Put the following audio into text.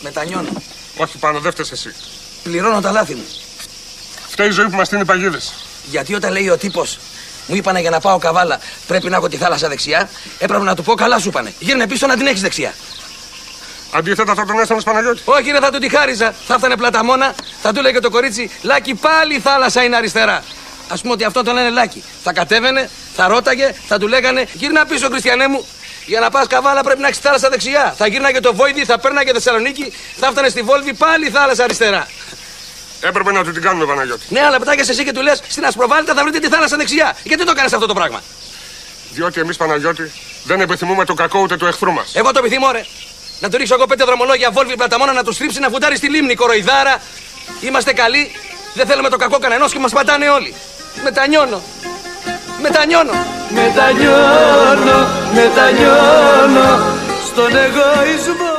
Μετανιώνω. Όχι πάνω, δεν φταίς εσύ. Πληρώνω τα λάθη μου. Φταίει η ζωή που μας στείνει παγίδες. Γιατί όταν λέει ο τύπος, μου είπανε για να πάω Καβάλα πρέπει να έχω τη θάλασσα δεξιά, έπρεπε να του πω καλά σου είπανε. Γύρνε πίσω να την έχεις δεξιά. Αντίθετα θα τον έστανες Παναγιώτη. Όχι, ρε, θα του τη χάριζα. Θα έφτανε πλαταμόνα, θα του λέγε το κορίτσι, Λάκη, πάλι η θάλασσα είναι αριστερά. Ας πούμε ότι αυτό το λένε Λάκη. Θα κατέβαινε, θα ρώταγε, θα του λέγανε, γύρνα πίσω, Χριστιανέ μου. Για να πας Καβάλα πρέπει να έχεις θάλασσα δεξιά. Θα γύρναγε το Βόηδι, θα πέρναγε Θεσσαλονίκη, θα έφτανε στη Βόλβη, πάλι η θάλασσα αριστερά. Έπρεπε να του την κάνουμε, Παναγιώτη. Ναι, αλλά πετάγεσαι εσύ και του λες στην Ασπροβάλτα θα βρείτε τη θάλασσα δεξιά. Γιατί το κάνεις αυτό το πράγμα? Διότι εμείς, Παναγιώτη, δεν επιθυμούμε το κακό ούτε του εχθρού μας. Εγώ το επιθυμώ, ρε. Να του ρίξω εγώ 5 δρομολόγια Βόλβη πλαταμόνα να του στρίψει να φουτάρει στη λίμνη, κοροϊδάρα. Είμαστε καλοί, δεν θέλουμε το κακό κανενός και μας πατάνε όλοι. Μετανιώνω. Μετανιώνω. Μετανιώνω, μετανιώνω στον εγωισμό.